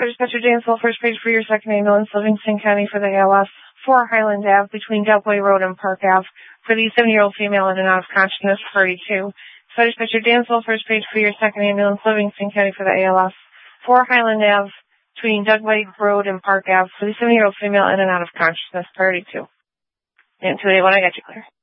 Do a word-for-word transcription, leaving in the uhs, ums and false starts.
Dispatcher Dansville, first page for your second ambulance, Livingston County for the A L S, four Highland Ave between Dubway Road and Park Ave for the seventy-year-old female in and out of consciousness, party two. Dispatcher Dansville, first page for your second ambulance, Livingston County for the A L S, four Highland Ave between Dubway Road and Park Ave for the seventy-year-old female in and out of consciousness, party two. And today when I got you clear.